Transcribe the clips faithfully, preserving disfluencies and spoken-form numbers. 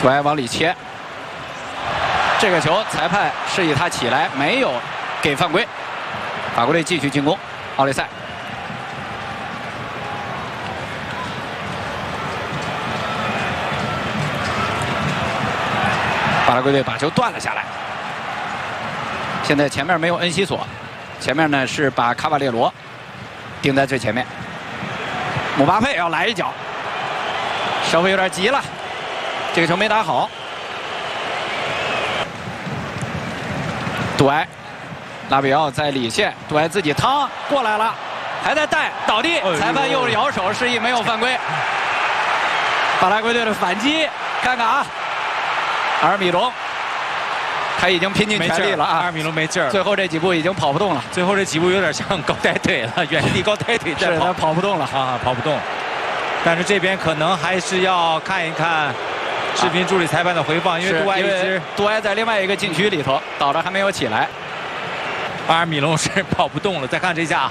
杜埃往里切，这个球裁判示意他起来，没有给犯规。法国队继续进攻，奥利塞。 巴拉圭队把球断了下来。现在前面没有恩西索，前面呢是把卡瓦列罗盯在最前面。姆巴佩要来一脚，稍微有点急了，这个球没打好。杜埃，拉比奥在里线，杜埃自己趟过来了，还在带倒地，裁判又摇手示意没有犯规。巴拉圭队的反击，看看啊。 阿尔米隆，他已经拼尽全力了啊！ 阿尔米隆没劲儿， 最后这几步已经跑不动了。 最后这几步有点像高抬腿了，原地高抬腿在跑， 是他跑不动了啊，跑不动。但是这边可能还是要看一看视频助理裁判的回放，因为杜埃一直杜埃在另外一个禁区里头倒着还没有起来。 阿尔米隆是跑不动了，再看这下，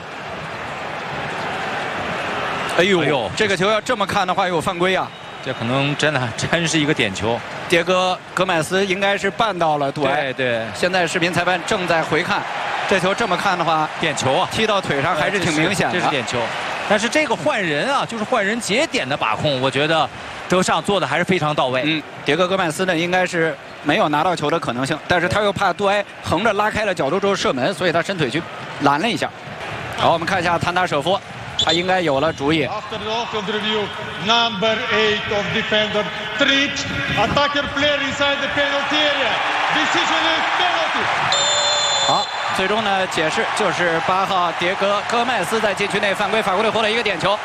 哎呦哎呦，这个球要这么看的话有犯规啊！ 这可能真的真是一个点球， 迭戈·戈麦斯应该是绊到了杜埃。 对对， 现在视频裁判正在回看，这球这么看的话， 点球啊， 踢到腿上还是挺明显的， 这是点球。但是这个换人啊，就是换人节点的把控，我觉得德尚做的还是非常到位。 嗯，迭戈·戈麦斯呢应该是没有拿到球的可能性，但是他又怕杜埃横着拉开了角度之后射门，所以他伸腿去拦了一下。好，我们看一下谭达舍夫。 他应该有了主意。 After the off-field review, number eight of defender tripped attacker player inside the penalty area. Decision is penalty. 好，最终呢解释就是八号迭戈·戈麦斯在禁区内犯规，法国队获得一个点球。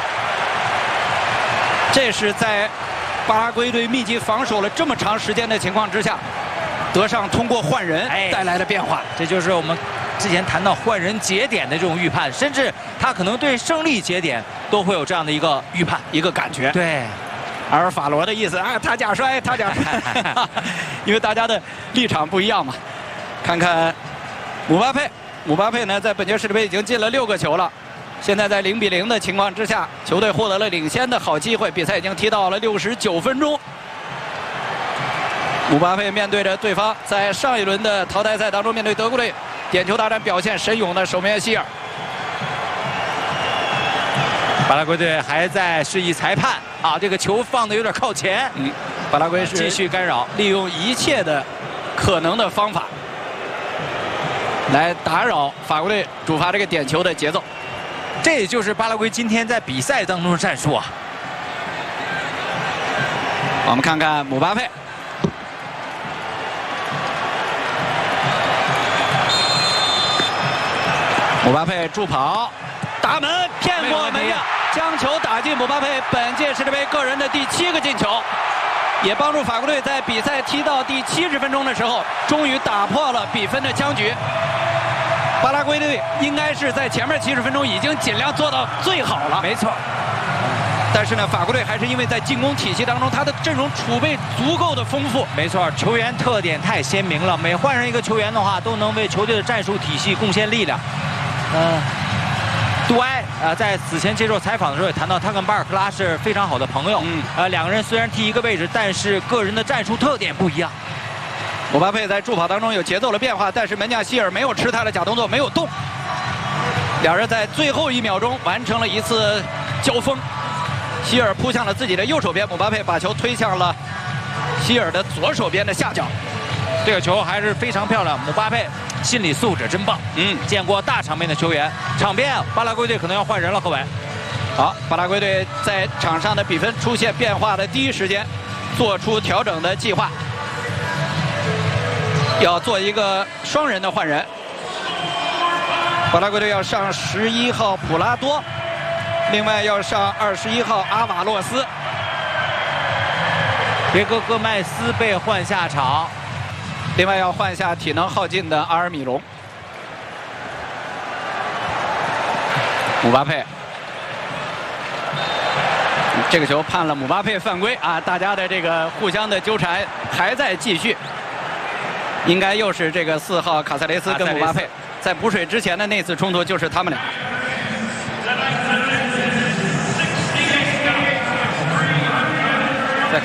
这是在巴拉圭队密集防守了这么长时间的情况之下，德尚通过换人带来的变化。 这就是我们。 之前谈到换人节点的这种预判，甚至他可能对胜利节点都会有这样的一个预判、 一个感觉。 对， 而法罗的意思啊，他假摔，他假摔，因为大家的立场不一样嘛。看看姆巴佩，姆巴佩呢在本届世界杯已经进了六个球了，现在在零比零的情况之下，球队获得了领先的好机会，比赛已经踢到了六十九分钟。 姆巴佩面对着对方，在上一轮的淘汰赛当中面对德国队点球大战表现神勇的守门员希尔。 巴拉圭队还在示意裁判啊，这个球放的有点靠前。 嗯，巴拉圭是继续干扰， 利用一切的可能的方法来打扰法国队主罚这个点球的节奏。 这也就是巴拉圭今天在比赛当中的战术啊。 我们看看姆巴佩。 姆巴佩助跑，打门骗过门将，将球打进姆巴佩本届世界杯个人的第七个进球，也帮助法国队在比赛踢到第七十分钟的时候，终于打破了比分的僵局。巴拉圭队应该是在前面七十分钟已经尽量做到最好了， 没错。 但是呢，法国队还是因为在进攻体系当中，他的阵容储备足够的丰富。 没错，球员特点太鲜明了，每换上一个球员的话，都能为球队的战术体系贡献力量。 嗯，杜埃啊、呃，在此前接受采访的时候也谈到，他跟巴尔克拉是非常好的朋友。嗯，呃，两个人虽然踢一个位置，但是个人的战术特点不一样。 姆巴佩在助跑当中有节奏的变化，但是门将希尔没有吃他的假动作，没有动。两人在最后一秒钟完成了一次交锋，希尔扑向了自己的右手边，姆巴佩把球推向了希尔的左手边的下角。 这个球还是非常漂亮，姆巴佩。 心理素质真棒，嗯，见过大场面的球员。场边巴拉圭队可能要换人了，各位。 好，巴拉圭队在场上的比分出现变化的第一时间，做出调整的计划，要做一个双人的换人。巴拉圭队要上十一号普拉多，另外要上二十一号阿瓦洛斯。 迭戈·戈麦斯被换下场。 另外要换下体能耗尽的阿尔米隆。姆巴佩，这个球判了姆巴佩犯规啊！大家的这个互相的纠缠还在继续。应该又是这个四号卡塞雷斯跟姆巴佩在补水之前的那次冲突，就是他们俩。